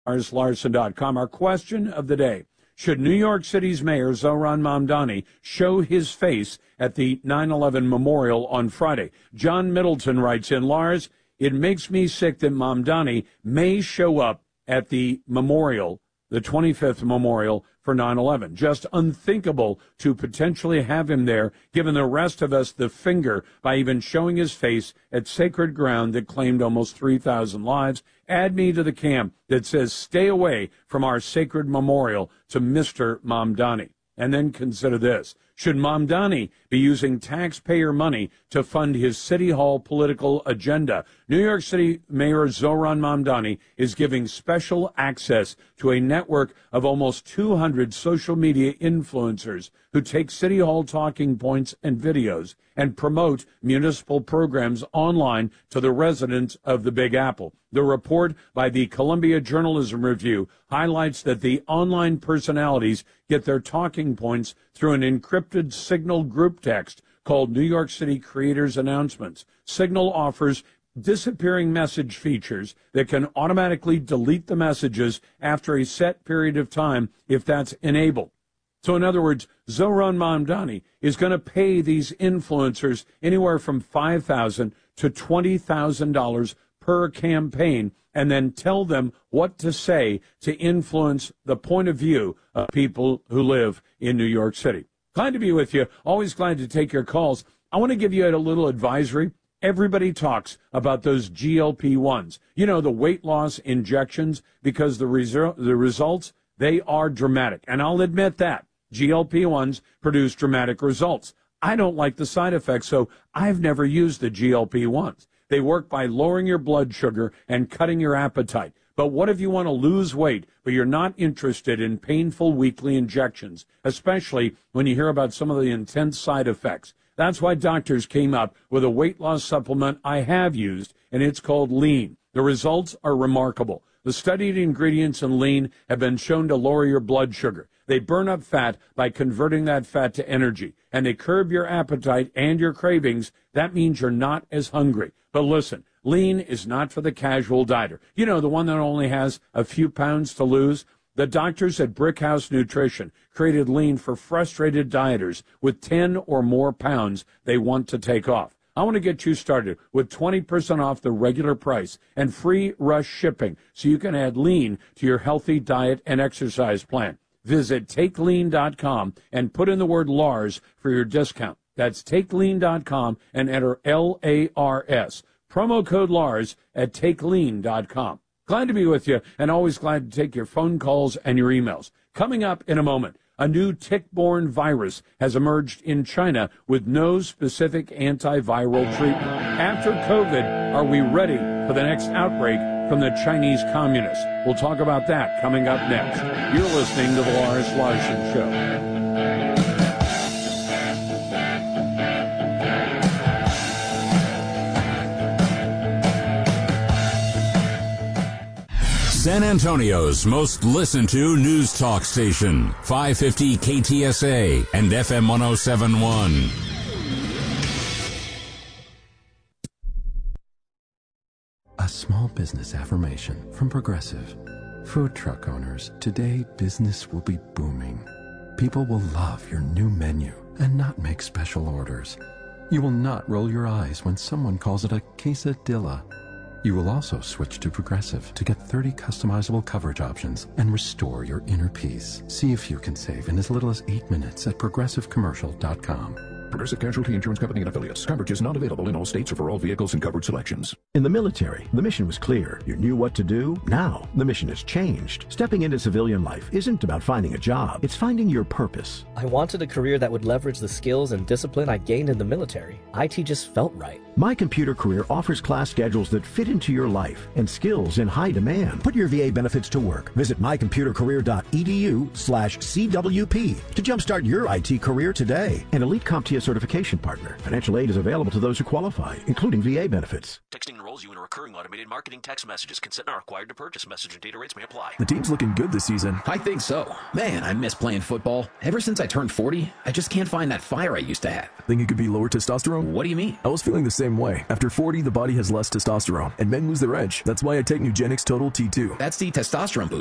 LarsLarson.com. Our question of the day: should New York City's Mayor Zohran Mamdani show his face at the 9/11 memorial on Friday? John Middleton writes in, Lars, it makes me sick that Mamdani may show up at the memorial, the 25th memorial for 9/11. Just unthinkable to potentially have him there, giving the rest of us the finger by even showing his face at sacred ground that claimed almost 3,000 lives. Add me to the camp that says stay away from our sacred memorial to Mr. Mamdani. And then consider this. Should Mamdani be using taxpayer money to fund his City Hall political agenda? New York City Mayor Zohran Mamdani is giving special access to a network of almost 200 social media influencers who take City Hall talking points and videos and promote municipal programs online to the residents of the Big Apple. The report by the Columbia Journalism Review highlights that the online personalities get their talking points through an encrypted Signal group text called New York City Creators Announcements. Signal offers disappearing message features that can automatically delete the messages after a set period of time if that's enabled. So in other words, Zohran Mamdani is going to pay these influencers anywhere from $5,000 to $20,000 per campaign and then tell them what to say to influence the point of view of people who live in New York City. Glad to be with you. Always glad to take your calls. I want to give you a little advisory. Everybody talks about those GLP-1s, you know, the weight loss injections, because the results, they are dramatic. And I'll admit that. GLP-1s produce dramatic results. I don't like the side effects, so I've never used the GLP-1s. They work by lowering your blood sugar and cutting your appetite. But what if you want to lose weight, but you're not interested in painful weekly injections, especially when you hear about some of the intense side effects? That's why doctors came up with a weight loss supplement I have used, and it's called Lean. The results are remarkable. The studied ingredients in Lean have been shown to lower your blood sugar. They burn up fat by converting that fat to energy, and they curb your appetite and your cravings. That means you're not as hungry. But listen, Lean is not for the casual dieter. You know, the one that only has a few pounds to lose? The doctors at Brickhouse Nutrition created Lean for frustrated dieters with 10 or more pounds they want to take off. I want to get you started with 20% off the regular price and free rush shipping so you can add Lean to your healthy diet and exercise plan. Visit TakeLean.com and put in the word Lars for your discount. That's TakeLean.com and enter LARS. Promo code Lars at TakeLean.com. Glad to be with you, and always glad to take your phone calls and your emails. Coming up in a moment, a new tick-borne virus has emerged in China with no specific antiviral treatment. After COVID, are we ready for the next outbreak from the Chinese communists? We'll talk about that coming up next. You're listening to The Lars Larson Show. San Antonio's most listened to news talk station, 550 KTSA and FM 107.1. A small business affirmation from Progressive. Food truck owners, today business will be booming. People will love your new menu and not make special orders. You will not roll your eyes when someone calls it a quesadilla. You will also switch to Progressive to get 30 customizable coverage options and restore your inner peace. See if you can save in as little as 8 minutes at progressivecommercial.com. Progressive Casualty Insurance Company and affiliates. Coverage is not available in all states or for all vehicles and coverage selections. In the military, the mission was clear. You knew what to do. Now, the mission has changed. Stepping into civilian life isn't about finding a job. It's finding your purpose. I wanted a career that would leverage the skills and discipline I gained in the military. IT just felt right. My Computer Career offers class schedules that fit into your life and skills in high demand. Put your VA benefits to work. Visit mycomputercareer.edu/CWP to jumpstart your IT career today. An elite CompTIA certification partner. Financial aid is available to those who qualify, including VA benefits. Texting enrolls you in a recurring automated marketing text messages. Consent not required to purchase. Message and data rates may apply. The team's looking good this season. I think so. Man, I miss playing football. Ever since I turned 40, I just can't find that fire I used to have. Think it could be lower testosterone? What do you mean? I was feeling the same way. After 40, the body has less testosterone, and men lose their edge. That's why I take Nugenix Total T2. That's the testosterone boost.